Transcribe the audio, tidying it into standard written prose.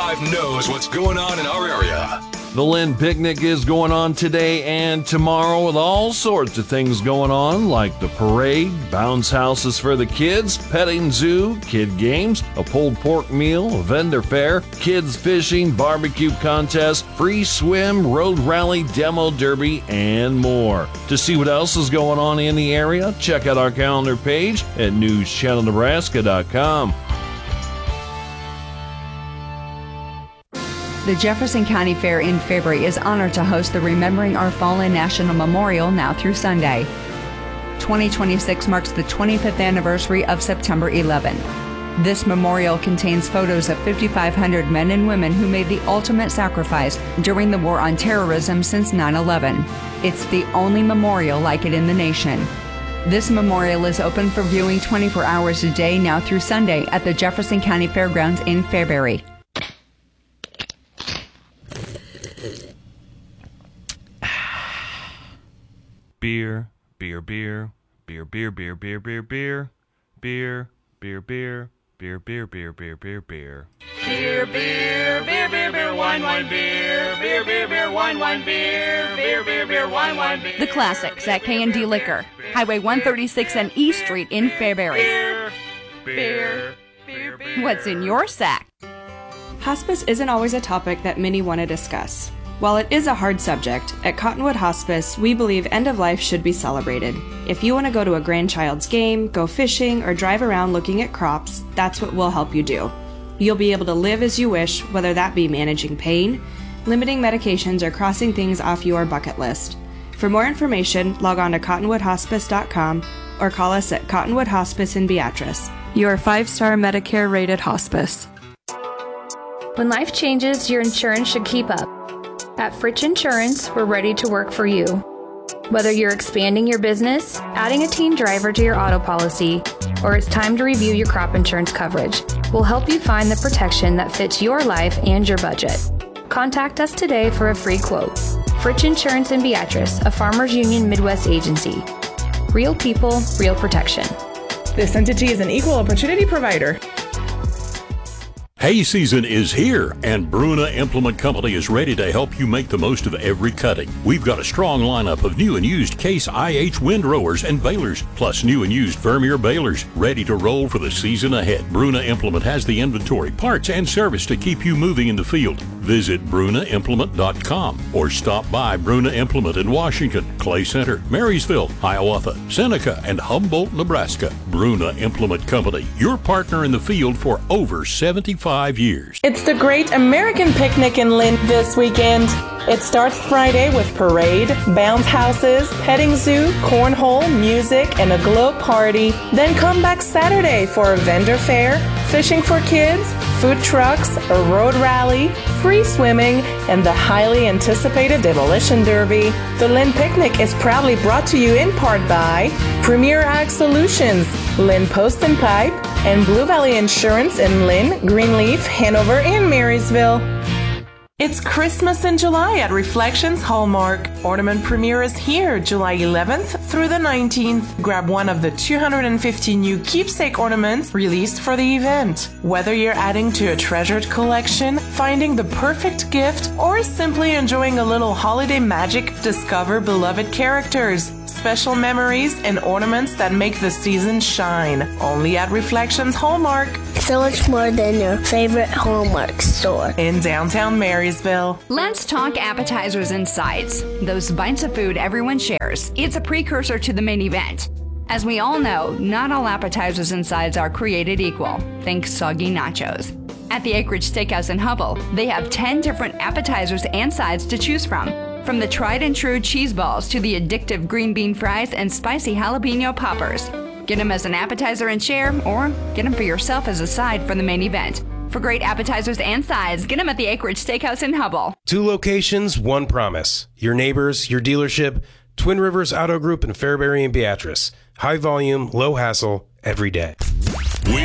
95 knows what's going on in our area. The Lynn Picnic is going on today and tomorrow with all sorts of things going on, like the parade, bounce houses for the kids, petting zoo, kid games, a pulled pork meal, a vendor fair, kids fishing, barbecue contest, free swim, road rally, demo derby, and more. To see what else is going on in the area, check out our calendar page at newschannelnebraska.com. The Jefferson County Fair in February is honored to host the Remembering Our Fallen National Memorial now through Sunday. 2026 marks the 25th anniversary of September 11. This memorial contains photos of 5,500 men and women who made the ultimate sacrifice during the war on terrorism since 9/11. It's the only memorial like it in the nation. This memorial is open for viewing 24 hours a day now through Sunday at the Jefferson County Fairgrounds in Fairbury. Beer, beer, beer, beer, beer, beer, beer, beer, beer, beer, beer, beer, beer, beer, beer, beer, beer, beer. Beer, beer, beer, beer, beer, wine, wine, beer, beer, beer, beer, wine, wine, beer, beer, beer, beer, wine, wine, beer. The Classics at K&D Liquor, Highway 136 and E Street in Fairbury. Beer, beer, beer, beer. What's in your sack? Hospice isn't always a topic that many want to discuss. While it is a hard subject, at Cottonwood Hospice, we believe end of life should be celebrated. If you want to go to a grandchild's game, go fishing, or drive around looking at crops, that's what we'll help you do. You'll be able to live as you wish, whether that be managing pain, limiting medications, or crossing things off your bucket list. For more information, log on to cottonwoodhospice.com or call us at Cottonwood Hospice in Beatrice. Your 5-star Medicare rated hospice. When life changes, your insurance should keep up. At Fritch Insurance, we're ready to work for you. Whether you're expanding your business, adding a teen driver to your auto policy, or it's time to review your crop insurance coverage, we'll help you find the protection that fits your life and your budget. Contact us today for a free quote. Fritch Insurance in Beatrice, a Farmers Union Midwest agency. Real people, real protection. This entity is an equal opportunity provider. Hay season is here, and Bruna Implement Company is ready to help you make the most of every cutting. We've got a strong lineup of new and used Case IH windrowers and balers, plus new and used Vermeer balers, ready to roll for the season ahead. Bruna Implement has the inventory, parts, and service to keep you moving in the field. Visit brunaimplement.com or stop by Bruna Implement in Washington, Clay Center, Marysville, Hiawatha, Seneca, and Humboldt, Nebraska. Bruna Implement Company, your partner in the field for over 75 years. It's the Great American Picnic in Lynn this weekend. It starts Friday with parade, bounce houses, petting zoo, cornhole, music, and a glow party. Then come back Saturday for a vendor fair, fishing for kids, food trucks, a road rally, free swimming, and the highly anticipated Demolition Derby. The Lynn Picnic is proudly brought to you in part by Premier Ag Solutions, Lynn Post and Pipe, and Blue Valley Insurance in Lynn, Greenleaf, Hanover, and Marysville. It's Christmas in July at Reflections Hallmark. Ornament Premiere is here July 11th through the 19th. Grab one of the 250 new keepsake ornaments released for the event. Whether you're adding to a treasured collection, finding the perfect gift, or simply enjoying a little holiday magic, discover beloved characters, special memories, and ornaments that make the season shine. Only at Reflections Hallmark. So much more than your favorite Hallmark store. In downtown Marysville. Let's talk appetizers and sides. Those bites of food everyone shares. It's a precursor to the main event. As we all know, not all appetizers and sides are created equal. Think soggy nachos. At the Acreage Steakhouse in Hubble, they have 10 different appetizers and sides to choose from. From the tried and true cheese balls to the addictive green bean fries and spicy jalapeno poppers. Get them as an appetizer and share, or get them for yourself as a side for the main event. For great appetizers and sides, get them at the Acreage Steakhouse in Hubble. 2 locations, 1 promise. Your neighbors, your dealership, Twin Rivers Auto Group in Fairbury and Beatrice. High volume, low hassle, every day.